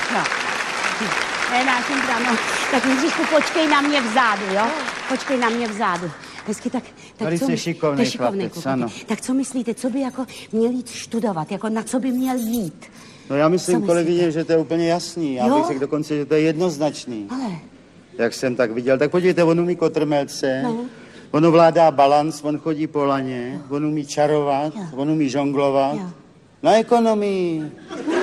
No. No, tak Jindřišku, počkej na mě vzadu, jo? Počkej na mě vzadu. Hezky, tak velice šikovnej chlapec, ano. Tak co myslíte, co by jako měl jít študovat, jako na co by měl jít? No já myslím, kolegyně, že to je úplně jasný. Já bych řekl dokonce, že to je jednoznačný. Ale... Jak jsem tak viděl. Tak podívejte, on umí kotrmelce, on ovládá balans, on chodí po laně, on umí čarovat, on umí žonglovat. Na ekonomii.